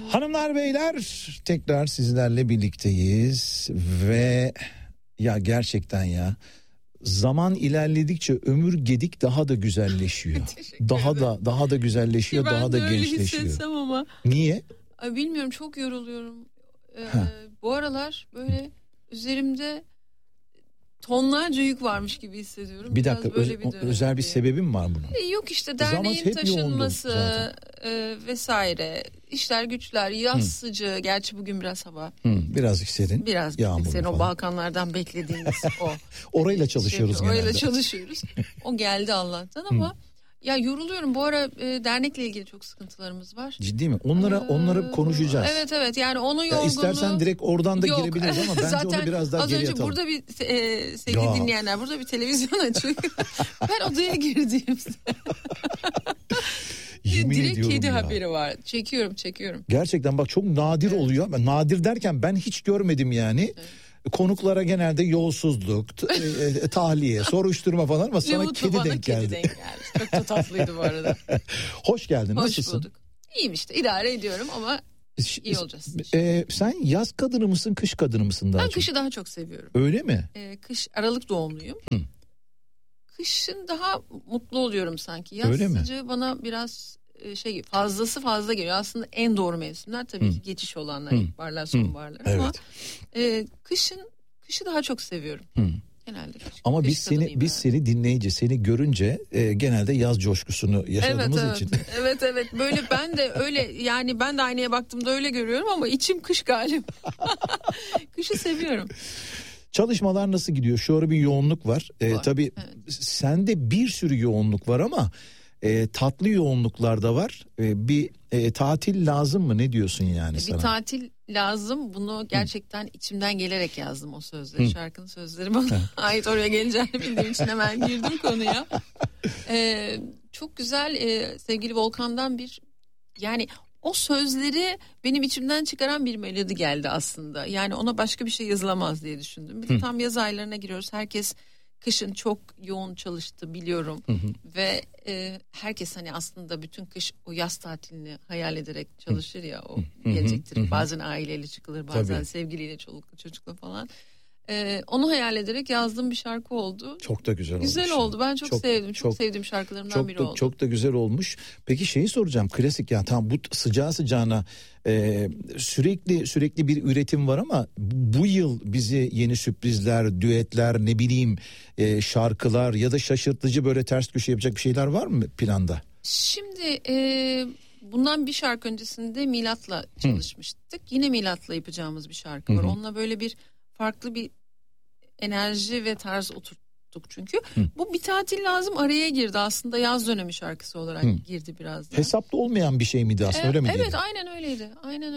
Hanımlar beyler, tekrar sizlerle birlikteyiz ve ya gerçekten ya zaman ilerledikçe ömür gedik daha da güzelleşiyor. daha da güzelleşiyor, daha da gençleşiyor. Ben de öyle ama. Niye? Ay bilmiyorum, çok yoruluyorum. Bu aralar böyle üzerimde tonlarca yük varmış gibi hissediyorum. Bir dakika, özel bir sebebim mi var bunun? Yok işte, derneğin taşınması vesaire, işler güçler, yaz sıcağı, gerçi bugün biraz hava. Birazcık serin. Biraz serin, o Balkanlardan beklediğimiz o. Orayla çalışıyoruz genelde. Orayla çalışıyoruz. O geldi Allah'tan ama ya yoruluyorum. Bu ara dernekle ilgili çok sıkıntılarımız var. Ciddi mi? Onları konuşacağız. Evet yani onun yorgunluğu. İstersen direkt oradan da girebiliriz ama bence zaten onu biraz daha geriye atalım. Az önce burada bir sevgili dinleyenler, burada bir televizyon açık. Ben odaya girdiğimde direkt kedi haberi var. Çekiyorum. Gerçekten bak, çok nadir oluyor. Nadir derken ben hiç görmedim yani. Evet. Konuklara genelde yolsuzluk, tahliye, soruşturma falan ama sana kedi denk geldi. Çok da tatlıydı bu arada. Hoş geldin. Hoş Nasılsın? Bulduk. İyiyim işte, idare ediyorum ama iyi olacağız. Sen yaz kadını mısın, kış kadını mısın daha ben çok? Kışı daha çok seviyorum. Öyle mi? Kış, Aralık doğumluyum. Kışın daha mutlu oluyorum sanki. Yaz sıcağı bana biraz fazla geliyor. Aslında en doğru mevsimler tabii ki geçiş olanlar, ilkbaharlar, sonbaharlar ama kışı daha çok seviyorum. Genelde ama biz seni dinleyince, seni görünce genelde yaz coşkusunu yaşadığımız için. Evet böyle ben de öyle, yani ben de aynaya baktığımda öyle görüyorum ama içim kış galiba. Kışı seviyorum. Çalışmalar nasıl gidiyor? Şu ara bir yoğunluk var. Tabii sende bir sürü yoğunluk var ama tatlı yoğunluklar da var. Bir tatil lazım mı? Ne diyorsun yani sana? Bir tatil lazım. Bunu gerçekten içimden gelerek yazdım o sözleri. Şarkının sözleri bana ait, oraya geleceğini bildiğim için hemen girdim konuya. Çok güzel, sevgili Volkan'dan yani o sözleri benim içimden çıkaran bir melodi geldi aslında. Yani ona başka bir şey yazılamaz diye düşündüm. Bir de tam yaz aylarına giriyoruz. Herkes kışın çok yoğun çalıştı biliyorum. Ve herkes hani aslında bütün kış o yaz tatilini hayal ederek çalışır ya, o gelecektir. Bazen aileyle çıkılır, bazen sevgiliyle, çolukla, çocukla falan. Onu hayal ederek yazdığım bir şarkı oldu. Çok da güzel olmuş. Güzel oldu. Ben çok sevdim. Çok sevdiğim şarkılarımdan biri oldu. Çok da güzel olmuş. Peki şeyi soracağım. Klasik ya, tamam, bu sıcağı sıcağına sürekli bir üretim var ama bu yıl bizi yeni sürprizler, düetler, ne bileyim şarkılar ya da şaşırtıcı böyle ters köşe yapacak bir şeyler var mı planda? Şimdi bundan bir şarkı öncesinde Milat'la çalışmıştık. Yine Milat'la yapacağımız bir şarkı var. Onunla böyle bir farklı bir enerji ve tarz oturttuk çünkü. Bu bir tatil lazım araya girdi aslında, yaz dönemi şarkısı olarak girdi biraz da. Hesapta olmayan bir şey miydi aslında, öyle miydi? Evet, aynen öyleydi.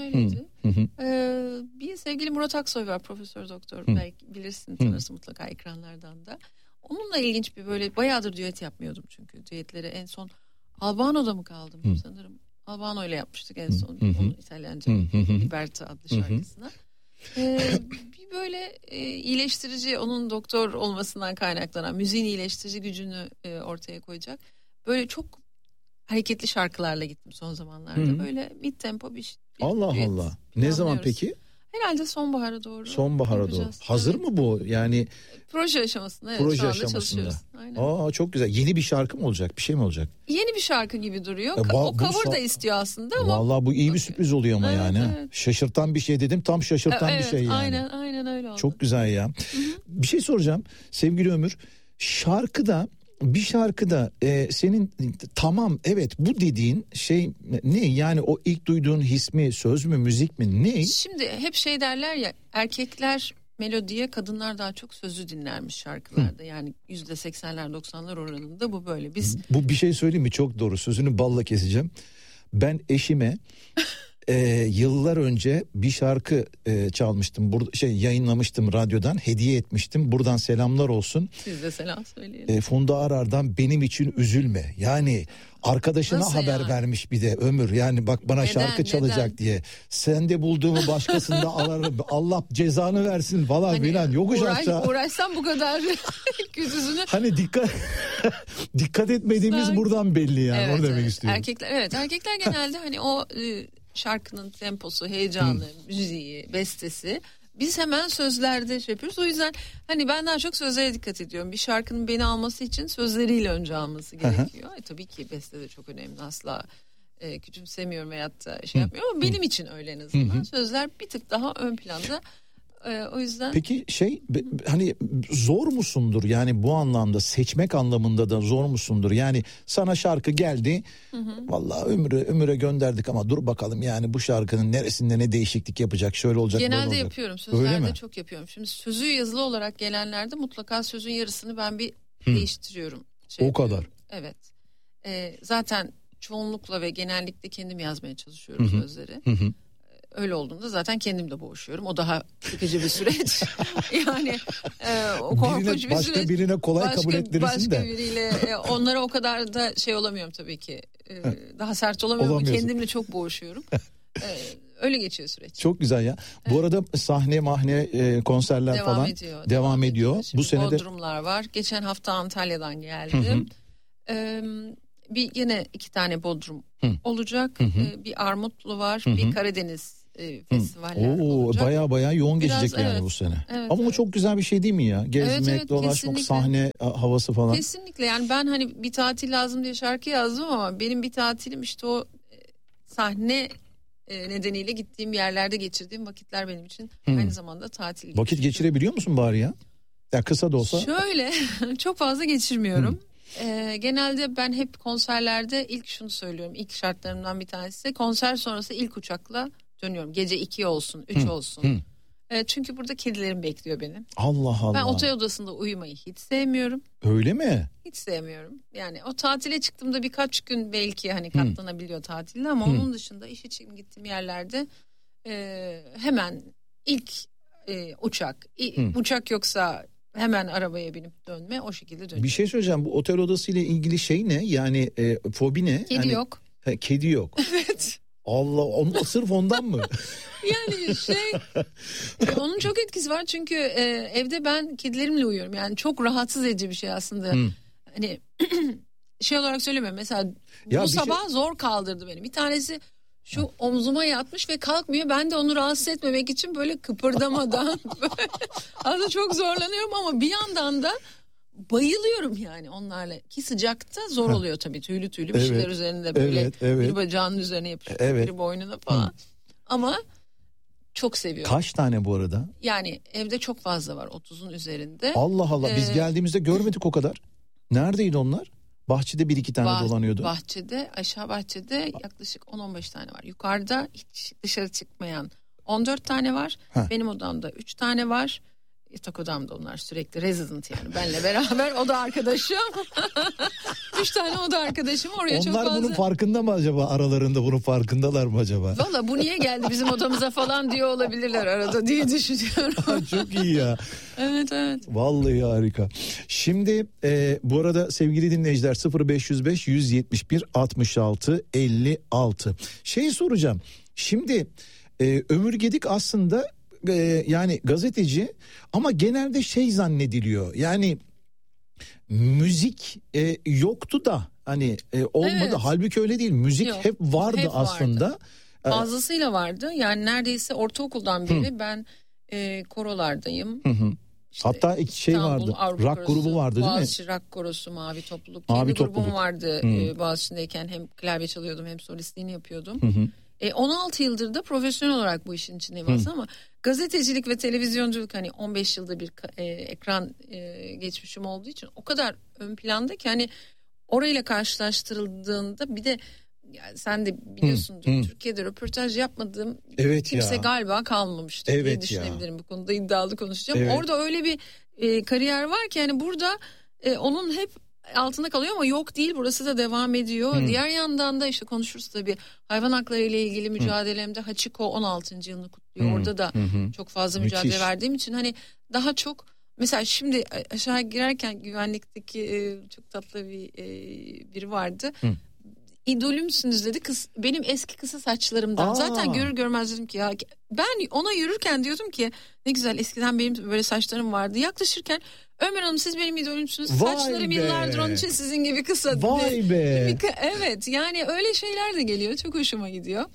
Bir sevgili Murat Aksoy var, Profesör Doktor, belki bilirsin, tanırsın mutlaka ekranlardan da. Onunla ilginç bir, böyle bayağıdır düet yapmıyordum çünkü. Düetleri en son Albano'da mı kaldım sanırım. Albano ile yapmıştık en son. Onun İtalyanca Liberta adlı şarkısına. Bir böyle iyileştirici, onun doktor olmasından kaynaklanan müziğin iyileştirici gücünü ortaya koyacak. Böyle çok hareketli şarkılarla gittim son zamanlarda. Böyle mid tempo bir Allah. Ne zaman peki? Herhalde sonbahara doğru. Hazır mı bu? Yani proje aşamasında. Proje şu anda aşamasında. Çalışıyoruz. Aynen. Çok güzel. Yeni bir şarkı mı olacak? Bir şey mi olacak? Yeni bir şarkı gibi duruyor. O cover da istiyor aslında ama. Vallahi bu iyi bir sürpriz oluyor ama yani. Evet. Şaşırtan bir şey dedim. Tam şaşırtan bir şey yani. Aynen öyle oldu. Çok güzel ya. Bir şey soracağım sevgili Ömür. Bir şarkıda senin tamam evet bu dediğin şey ne? Yani o ilk duyduğun his mi, söz mü, müzik mi, ne? Şimdi hep şey derler ya, erkekler melodiye, kadınlar daha çok sözü dinlermiş şarkılarda. Yani %80'ler 90'lar oranında bu böyle. Bu bir şey söyleyeyim mi? Çok doğru. Sözünü balla keseceğim. Ben eşime yıllar önce bir şarkı çalmıştım. Yayınlamıştım radyodan, hediye etmiştim. Buradan selamlar olsun. Siz de selam söyleyin. Funda Arar'dan Benim için Üzülme. Yani arkadaşına nasıl haber vermiş bir de Ömür. Yani bak bana şarkı çalacak diye. Sen de bulduğumu başkasında ararım. Allah cezanı versin falan filan. Yokuş aşağı. Uğraşsam bu kadar yüzünü. Hani dikkat etmediğimiz buradan belli yani. Evet, onu demek istiyorum. Erkekler genelde hani o şarkının temposu, heyecanı, müziği, bestesi. Biz hemen sözlerde şey yapıyoruz. O yüzden hani ben daha çok sözlere dikkat ediyorum. Bir şarkının beni alması için sözleriyle önce alması gerekiyor. Tabii ki beste de çok önemli, asla küçümsemiyorum veyahut da şey yapmıyorum ama benim için öyle en azından. Sözler bir tık daha ön planda. O yüzden. Peki hani zor musundur yani bu anlamda, seçmek anlamında da zor musundur? Yani sana şarkı geldi, vallahi ömüre gönderdik ama dur bakalım yani bu şarkının neresinde ne değişiklik yapacak, şöyle olacak, böyle olacak. Genelde yapıyorum, sözlerde çok yapıyorum. Şimdi sözü yazılı olarak gelenlerde mutlaka sözün yarısını ben bir değiştiriyorum. O kadar. Evet. Zaten çoğunlukla ve genellikle kendim yazmaya çalışıyorum sözleri. Öyle olduğunda zaten kendimle boğuşuyorum. O daha sıkıcı bir süreç. Yani o korkunç bir süreç. Birine kolay kabul ettirirsin de. Başka biriyle onlara o kadar da şey olamıyorum tabii ki. Daha sert olamıyorum ama kendimle çok boğuşuyorum. Öyle geçiyor süreç. Çok güzel ya. Bu arada sahne konserler devam ediyor. Şimdi bu sene Bodrumlar var. Geçen hafta Antalya'dan geldim. Yine 2 tane Bodrum olacak. Bir Armutlu var. Bir Karadeniz festivaller olacak. Baya yoğun geçecek yani bu sene. Evet, ama o çok güzel bir şey değil mi ya? Gezmek, dolaşmak, kesinlikle. Sahne havası falan. Kesinlikle yani ben hani bir tatil lazım diye şarkı yazdım ama benim bir tatilim işte o sahne nedeniyle gittiğim yerlerde geçirdiğim vakitler benim için aynı zamanda tatil. Vakit geçirebiliyor musun bari ya? Ya kısa da olsa. Şöyle çok fazla geçirmiyorum. Genelde ben hep konserlerde ilk şunu söylüyorum. İlk şartlarımdan bir tanesi konser sonrası ilk uçakla dönüyorum. Gece 2 olsun 3 olsun. Çünkü burada kedilerim bekliyor beni. Allah Allah. Ben otel odasında uyumayı hiç sevmiyorum. Öyle mi? Hiç sevmiyorum. Yani o tatile çıktığımda birkaç gün belki hani katlanabiliyor tatilde ama onun dışında iş için gittiğim yerlerde hemen ilk uçak. Uçak yoksa hemen arabaya binip dönme, o şekilde dönüyorum. Bir şey söyleyeceğim, bu otel odası ile ilgili şey ne? Yani fobi ne? Kedi yok. Kedi yok. Evet. Allah, sırf ondan mı? Yani onun çok etkisi var çünkü evde ben kedilerimle uyuyorum. Yani çok rahatsız edici bir şey aslında. Hani şey olarak söylemiyorum. Mesela bu sabah zor kaldırdı beni. Bir tanesi şu omzuma yatmış ve kalkmıyor. Ben de onu rahatsız etmemek için böyle kıpırdamadan aslında çok zorlanıyorum ama bir yandan da bayılıyorum yani onlarla. Ki sıcakta zor oluyor tabii, tüylü bir şeyler üzerinde böyle bir bacağının üzerine yapışıyor, bir boynuna falan. Ama çok seviyorum. Kaç tane bu arada? Yani evde çok fazla var, 30'un üzerinde. Allah Allah, biz geldiğimizde görmedik o kadar. Neredeydi onlar? Bahçede 1-2 tane dolanıyordu. Aşağı bahçede yaklaşık 10-15 tane var. Yukarıda hiç dışarı çıkmayan 14 tane var. Benim odamda 3 tane var. Yatak odamda onlar sürekli resident yani benle beraber oda arkadaşım. 3 tane oda arkadaşım oraya onlar çok fazla. Onlar bunun farkında mı acaba, aralarında bunun farkındalar mı acaba? Valla bu niye geldi bizim odamıza falan diyor olabilirler arada diye düşünüyorum. Çok iyi ya. Evet. Vallahi harika. Şimdi bu arada sevgili dinleyiciler 0505 171 66 56. Şeyi soracağım. Şimdi Ömür Gedik aslında yani gazeteci ama genelde şey zannediliyor. Yani müzik yoktu da hani olmadı. Evet. Halbuki öyle değil. Müzik hep vardı aslında. Fazlasıyla vardı. Yani neredeyse ortaokuldan beri ben korolardayım. İşte hatta şey vardı. Rock grubu vardı değil mi? Boğaziçi Rock Korosu, Mavi Topluluk. Kendi grubum vardı. Boğaziçi'ndeyken hem klavye çalıyordum hem solistliğini yapıyordum. 16 yıldır da profesyonel olarak bu işin içindeyim aslında ama gazetecilik ve televizyonculuk hani 15 yılda bir ekran geçmişim olduğu için o kadar ön planda ki hani orayla karşılaştırıldığında bir de yani sen de biliyorsundur Türkiye'de röportaj yapmadığım kimse galiba kalmamıştır diye düşünebilirim. Bu konuda iddialı konuşacağım. Orada öyle bir kariyer var ki yani burada onun hep altında kalıyor ama yok değil, burası da devam ediyor. Diğer yandan da işte konuşuruz tabii hayvan hakları ile ilgili mücadelemde Hachiko 16. yılını kutluyor. Orada da çok fazla mücadele verdiğim için hani daha çok mesela şimdi aşağı girerken güvenlikteki çok tatlı biri vardı. İdolümsünüz dedi. Benim eski kısa saçlarımdan. Zaten görür görmez dedim ki ya ben ona yürürken diyordum ki ne güzel eskiden benim böyle saçlarım vardı. Yaklaşırken Ömer Hanım siz benim idolümsünüz. Saçlarım yıllardır onun için sizin gibi kısa. Vay be. Evet yani öyle şeyler de geliyor. Çok hoşuma gidiyor.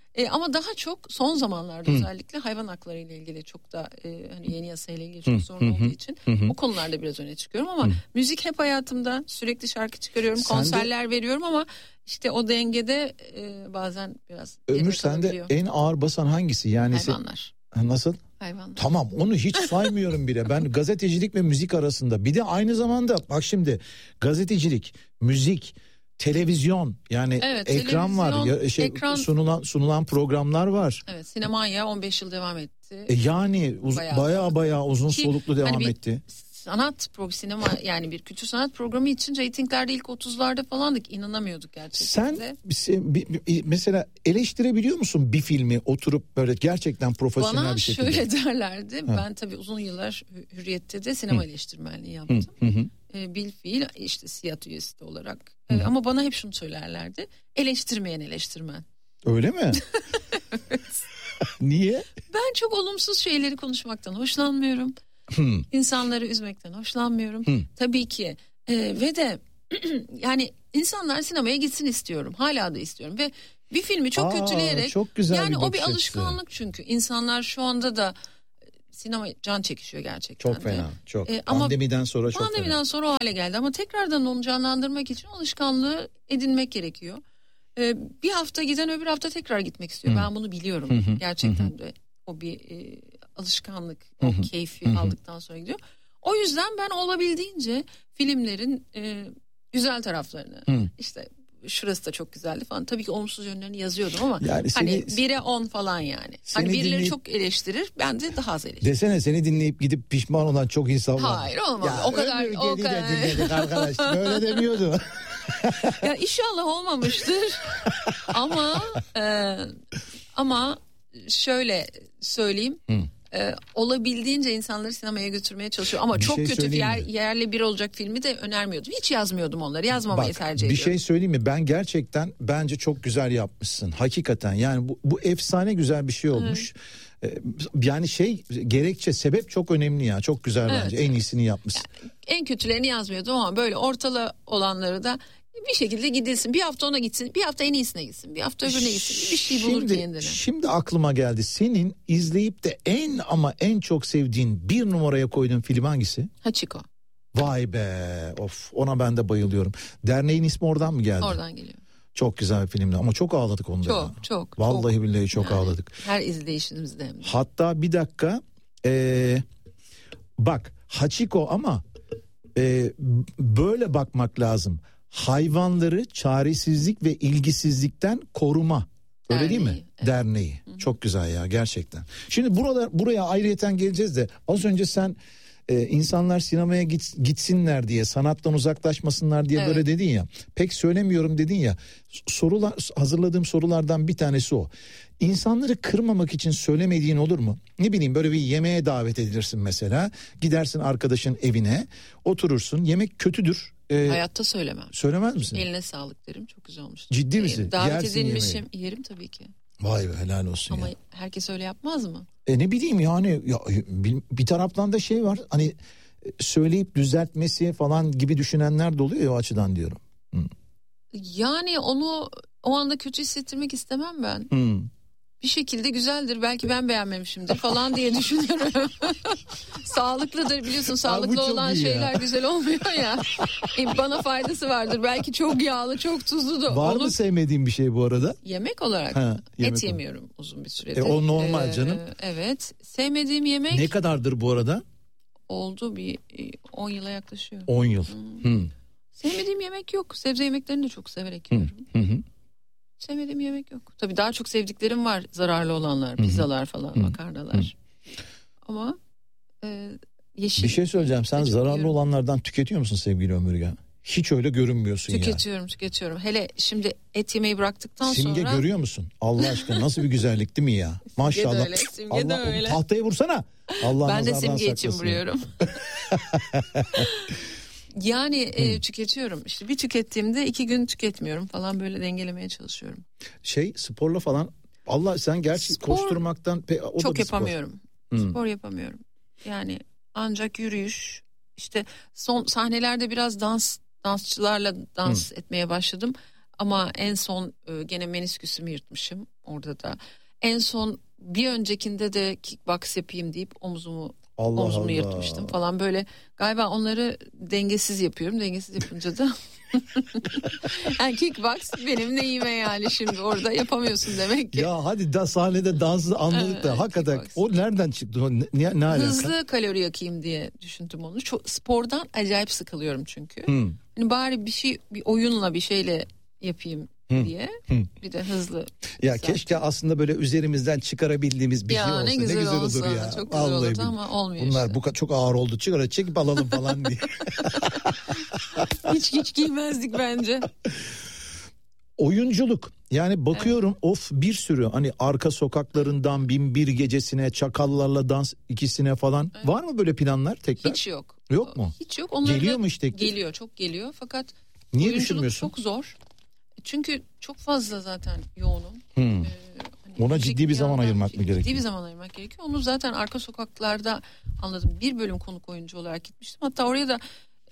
Ama daha çok son zamanlarda özellikle hayvan hakları ile ilgili çok da hani yeni yasayla ilgili çok sorun olduğu için o konularda biraz öne çıkıyorum ama müzik hep hayatımda, sürekli şarkı çıkarıyorum, konserler veriyorum ama işte o dengede bazen biraz Ömür, sende en ağır basan hangisi? Yani hayvanlar. Nasıl? Hayvanlar. Tamam, onu hiç saymıyorum bile. Ben gazetecilik ve müzik arasında. Bir de aynı zamanda bak şimdi gazetecilik, müzik, televizyon, yani evet, ekran var, sunulan programlar var. Evet, sinemaya 15 yıl devam etti. Yani bayağı uzun soluklu devam etti. Sinema yani bir kültür sanat programı için reytinglerde ilk 30'larda falandık, inanamıyorduk gerçekten. Sen mesela eleştirebiliyor musun bir filmi oturup böyle gerçekten profesyonel bir şekilde? Bana şöyle derlerdi. Ben tabii uzun yıllar Hürriyet'te de sinema eleştirmenliği yaptım. Bilfiil işte SİAD üyesi olarak. Ama bana hep şunu söylerlerdi. Eleştirmeyen eleştirmen. Öyle mi? Evet. Niye? Ben çok olumsuz şeyleri konuşmaktan hoşlanmıyorum. İnsanları üzmekten hoşlanmıyorum. Tabii ki. Ve de yani insanlar sinemaya gitsin istiyorum. Hala da istiyorum. Ve bir filmi çok kötüleyerek. Çok güzel yani bir o bir alışkanlık çünkü. İnsanlar şu anda da sinema can çekişiyor gerçekten. Çok fena. Çok. Ama pandemiden sonra çok fena. Pandemiden sonra o hale geldi. Ama tekrardan onu canlandırmak için alışkanlığı edinmek gerekiyor. Bir hafta giden öbür hafta tekrar gitmek istiyor. Ben bunu biliyorum. Gerçekten de o bir alışkanlık. O keyfi aldıktan sonra gidiyor. O yüzden ben olabildiğince filmlerin güzel taraflarını işte şurası da çok güzeldi falan. Tabii ki olumsuz yönlerini yazıyordum ama yani hani 1'e 10 falan yani. Hani birileri çok eleştirir, ben de daha az eleştiririm. Desene, seni dinleyip gidip pişman olan çok insan var. Hayır, olmadı. O kadar. Dinledik arkadaş. Böyle demiyordu. Ya inşallah olmamıştır. ama şöyle söyleyeyim. Olabildiğince insanları sinemaya götürmeye çalışıyor. Ama çok kötü yerle bir olacak filmi de önermiyordum. Hiç yazmıyordum onları. Yazmamayı tercih ediyorum. Bir şey söyleyeyim mi? Ben gerçekten bence çok güzel yapmışsın. Hakikaten yani bu efsane güzel bir şey olmuş. Yani gerekçe, sebep çok önemli ya. Çok güzel bence. En iyisini yapmışsın. Yani en kötülerini yazmıyordum ama böyle ortalı olanları da bir şekilde gidilsin. Bir hafta ona gitsin. Bir hafta en iyisine gitsin. Bir hafta öbürüne gitsin. Bir şey bulur kendine. Şimdi aklıma geldi. Senin izleyip de en çok sevdiğin, bir numaraya koyduğun film hangisi? Hachiko. Vay be. Of, ona ben de bayılıyorum. Derneğin ismi oradan mı geldi? Oradan geliyor. Çok güzel bir filmdi ama çok ağladık onda. Çok. Vallahi billahi çok ağladık. Her izleyişimizde hem de. Hatta bir dakika. Bak Hachiko ama böyle bakmak lazım. Hayvanları çaresizlik ve ilgisizlikten koruma. Öyle değil mi? Evet. Derneği. Çok güzel ya gerçekten. Şimdi buraya ayrıyeten geleceğiz de az önce sen insanlar sinemaya gitsinler diye, sanattan uzaklaşmasınlar diye böyle dedin ya. Pek söylemiyorum dedin ya. Hazırladığım sorulardan bir tanesi o. İnsanları kırmamak için söylemediğin olur mu? Ne bileyim, böyle bir yemeğe davet edilirsin mesela. Gidersin arkadaşın evine, oturursun. Yemek kötüdür. Hayatta söylemem. Söylemez misin? Eline sağlık derim. Çok güzel olmuş. Ciddi misin? Davet edilmişim. Yerim tabii ki. Vay be, helal olsun. Ama herkes öyle yapmaz mı? Ne bileyim yani bir taraftan da var. Hani söyleyip düzeltmesi falan gibi düşünenler de oluyor ya, o açıdan diyorum. Yani onu o anda kötü hissettirmek istemem ben. Bir şekilde güzeldir, belki ben beğenmemişimdir falan diye düşünüyorum. Sağlıklıdır, biliyorsun, sağlıklı olan şeyler güzel olmuyor ya. Bana faydası vardır, belki çok yağlı, çok tuzlu da. Var mı sevmediğin bir şey bu arada? Yemek olarak et yemiyorum uzun bir süredir. O normal canım. Evet, sevmediğim yemek. Ne kadardır bu arada? Oldu bir 10 yıla yaklaşıyor. 10 yıl. Sevmediğim yemek yok, sebze yemeklerini de çok severek yiyorum. Sevmediğim yemek yok. Tabii daha çok sevdiklerim var, zararlı olanlar, pizzalar falan, makarnalar. Ama yeşil. Bir şey söyleyeceğim, sen zararlı olanlardan tüketiyor musun sevgili Ömürgen? Hiç öyle görünmüyorsun Tüketiyorum. Hele şimdi et yemeyi bıraktıktan sonra. Simge görüyor musun? Allah aşkına nasıl bir güzellik değil mi ya? Maşallah. Simge de öyle. Tahtaya vursana. Allah ben de Simge için vuruyorum. Yani tüketiyorum. İşte bir tükettiğimde 2 gün tüketmiyorum falan, böyle dengelemeye çalışıyorum. Sporla falan. Allah, sen gerçi koşturmaktan çok yapamıyorum. Spor yapamıyorum. Yani ancak yürüyüş. İşte son sahnelerde biraz dansçılarla dans etmeye başladım. Ama en son gene menisküsümü yırtmışım orada da. En son bir öncekinde de kickbox yapayım deyip omzumu yırtmıştım falan, böyle galiba onları dengesiz yapıyorum. Dengesiz yapınca da yani kickbox benim neyime yani, şimdi orada yapamıyorsun demek ki. Ya hadi sahnede dansı anladık da hakikaten kickbox. O nereden çıktı? Ne alaka? Hızlı kalori yakayım diye düşündüm onu. Çok, spordan acayip sıkılıyorum çünkü. Hani bari bir oyunla bir şeyle yapayım diye. Bir de hızlı. Ya zaten. Keşke aslında böyle üzerimizden çıkarabildiğimiz bir şey olsa. Ne güzel olur ya. Çok güzel olurdu ama olmuyor. Bunlar işte. Bu çok ağır oldu. Çekip alalım falan diye. hiç giymezdik bence. Oyunculuk. Yani bakıyorum bir sürü hani Arka Sokaklarından 1001 Gecesine, Çakallarla Dans 2'sine falan. Evet. Var mı böyle planlar tekrar? Hiç yok. Yok mu? Hiç yok. Geliyor mu işte? Geliyor, çok geliyor. Fakat niye düşünmüyorsun? Çok zor. Çünkü çok fazla zaten yoğunum. Hani ona ciddi bir zaman ayırmak mı gerekiyor? Ciddi bir zaman ayırmak gerekiyor. Onu zaten Arka Sokaklar'da anladım. Bir bölüm konuk oyuncu olarak gitmiştim. Hatta oraya da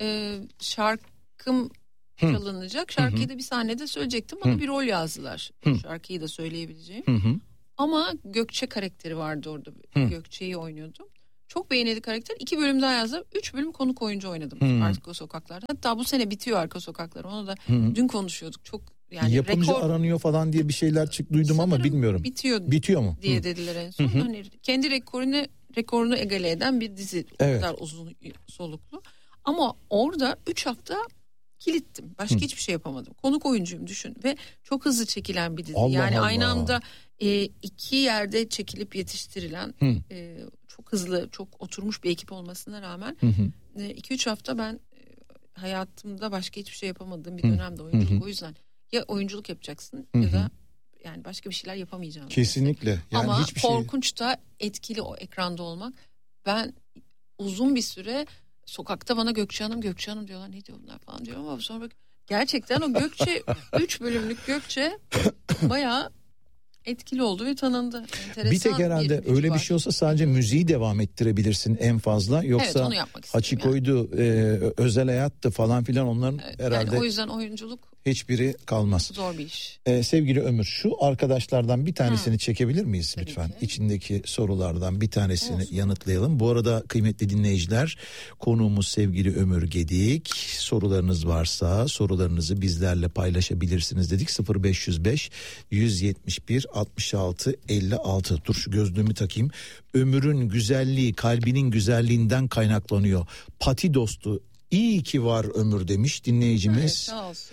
şarkım çalınacak. Şarkıyı da bir sahnede söyleyecektim. Bana bir rol yazdılar. Şarkıyı da söyleyebileceğim. Ama Gökçe karakteri vardı orada. Gökçe'yi oynuyordum. Çok beğenildi karakter. 2 bölüm daha yazdım. 3 bölüm konuk oyuncu oynadım Arka Sokaklar'da. Hatta bu sene bitiyor Arka Sokaklar. Onu da dün konuşuyorduk. Çok yani yapımcı aranıyor falan diye bir şeyler duydum ama bilmiyorum. Bitiyor mu? Diye dediler en son. Hani kendi rekorunu egale eden bir dizi. Evet. O kadar uzun soluklu. Ama orada 3 hafta kilittim. Başka hiçbir şey yapamadım. Konuk oyuncuyum düşün. Ve çok hızlı çekilen bir dizi. Allah yani Allah. Aynı anda 2 yerde çekilip yetiştirilen çok hızlı, çok oturmuş bir ekip olmasına rağmen 2-3 hafta ben hayatımda başka hiçbir şey yapamadığım bir dönemde oyunculuk. O yüzden ya oyunculuk yapacaksın ya da yani başka bir şeyler yapamayacaksın. Kesinlikle. Yani ama hiçbir korkunç da etkili o ekranda olmak. Ben uzun bir süre sokakta bana Gökçe Hanım diyorlar, ne diyorlar falan diyorum ama sonra bak gerçekten o Gökçe 3 bölümlük Gökçe bayağı etkili oldu ve tanındı. Enteresan bir tek herhalde öyle bir şey olsa sadece müziği devam ettirebilirsin en fazla. Yoksa Hachiko'ydu, özel hayattı falan filan, onların herhalde. Yani o yüzden oyunculuk hiçbiri kalmaz. Zor bir iş. Sevgili Ömür, şu arkadaşlardan bir tanesini çekebilir miyiz lütfen? İçindeki sorulardan bir tanesini yanıtlayalım. Bu arada kıymetli dinleyiciler, konuğumuz sevgili Ömür Gedik. Sorularınız varsa sorularınızı bizlerle paylaşabilirsiniz dedik. 0505 171 66 56. Dur şu gözlüğümü takayım. Ömür'ün güzelliği kalbinin güzelliğinden kaynaklanıyor. Pati dostu iyi ki var Ömür demiş dinleyicimiz. Evet, sağ olsun.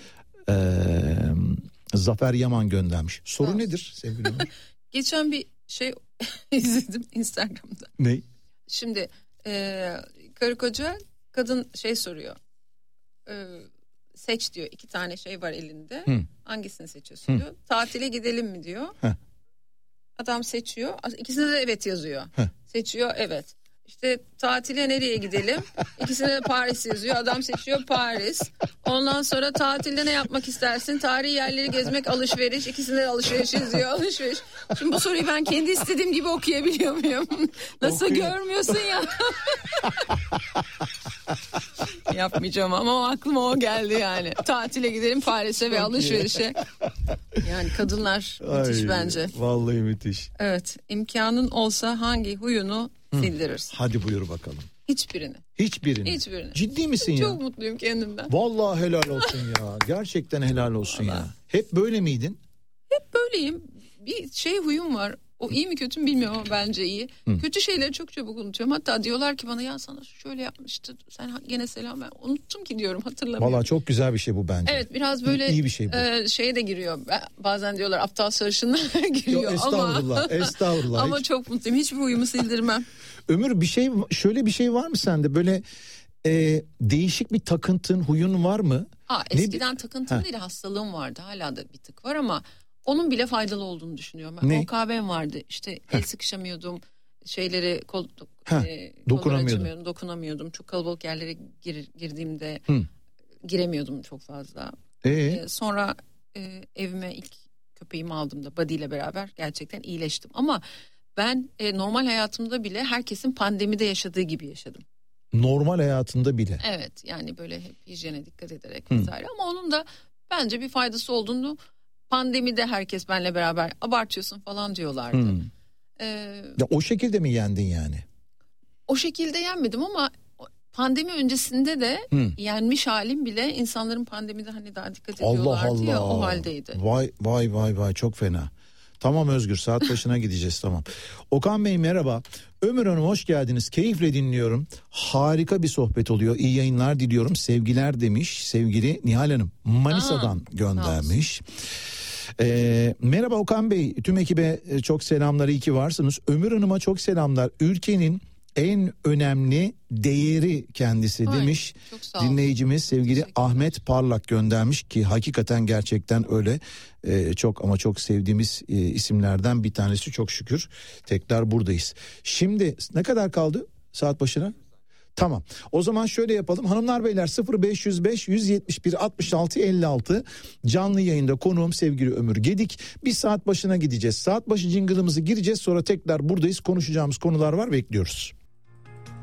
Zafer Yaman göndermiş. Soru nedir sevgili Ömür? Geçen bir şey izledim Instagram'da. Ne? Şimdi karı koca, kadın soruyor. Seç diyor, 2 tane şey var elinde. Hangisini seçiyorsun diyor. Tatile gidelim mi diyor. Adam seçiyor. İkisine de evet yazıyor. Seçiyor evet. İşte tatile nereye gidelim? İkisine de Paris yazıyor. Adam seçiyor Paris. Ondan sonra tatilde ne yapmak istersin? Tarihi yerleri gezmek, alışveriş. İkisine de alışveriş yazıyor. Alışveriş. Şimdi bu soruyu ben kendi istediğim gibi okuyabiliyor muyum? Nasıl görmüyorsun ya? Yapmayacağım ama aklıma o geldi yani. Tatile gidelim Paris'e ve alışverişe. Yani kadınlar müthiş bence. Vallahi müthiş. Evet, imkanın olsa hangi huyunu sildirirsin? Hadi buyur bakalım. Hiçbirini. Hiçbirini. Ciddi misin ya? Çok mutluyum kendimden. Vallahi helal olsun ya. Gerçekten helal olsun ya. Hep böyle miydin? Hep böyleyim. Bir huyum var. O iyi mi kötü mü bilmiyorum ama bence iyi. Kötü şeyleri çok çabuk unutuyorum. Hatta diyorlar ki bana, ya sana şöyle yapmıştı. Sen gene selam ver. Unuttum ki diyorum, hatırlamıyorum. Vallahi çok güzel bir şey bu bence. Evet, biraz böyle iyi bir şey bu. Şeye de giriyor. Bazen diyorlar aptal sarışınlara giriyor. Yok, estağfurullah. Ama çok mutluyum. Hiçbir huyumu sildirmem. Ömür, şöyle bir şey var mı sende? Böyle değişik bir takıntın, huyun var mı? Eskiden takıntım değil, hastalığım vardı. Hala da bir tık var ama onun bile faydalı olduğunu düşünüyorum. Ben OKB'm vardı. İşte el sıkışamıyordum. Şeyleri dokunamıyordum. Çok kalabalık yerlere girdiğimde giremiyordum çok fazla. Sonra evime ilk köpeğimi aldığımda Buddy ile beraber gerçekten iyileştim. Ama ben normal hayatımda bile herkesin pandemide yaşadığı gibi yaşadım. Normal hayatında bile? Evet, yani böyle hep hijyene dikkat ederek vesaire. Ama onun da bence bir faydası olduğunu, pandemide herkes benimle beraber abartıyorsun falan diyorlardı. Ya o şekilde mi yendin yani? O şekilde yenmedim ama pandemi öncesinde de yenmiş halim bile insanların pandemide hani daha dikkat ediyorlardı ya, o haldeydi. Vay çok fena. Tamam Özgür, saat başına gideceğiz, tamam. Okan Bey merhaba. Ömür Hanım hoş geldiniz. Keyifle dinliyorum. Harika bir sohbet oluyor. İyi yayınlar diliyorum. Sevgiler demiş sevgili Nihal Hanım. Manisa'dan göndermiş. Merhaba Okan Bey. Tüm ekibe çok selamlar. İyi ki varsınız. Ömür Hanım'a çok selamlar. Ülkenin en önemli değeri kendisi demiş dinleyicimiz sevgili Ahmet Parlak göndermiş ki hakikaten gerçekten öyle. Çok ama çok sevdiğimiz isimlerden bir tanesi, çok şükür tekrar buradayız. Şimdi ne kadar kaldı saat başına? Tamam. O zaman şöyle yapalım. Hanımlar beyler 0505 171 66 56 canlı yayında konuğum sevgili Ömür Gedik. Bir saat başına gideceğiz. Saat başı jingle'ımızı gireceğiz, sonra tekrar buradayız. Konuşacağımız konular var, bekliyoruz.